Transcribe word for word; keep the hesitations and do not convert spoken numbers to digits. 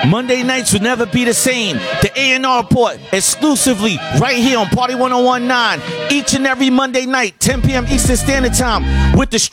Monday nights will never be the same. The A and R Report, exclusively right here on Party one oh one point nine. Each and every Monday night, ten p.m. Eastern Standard Time, with the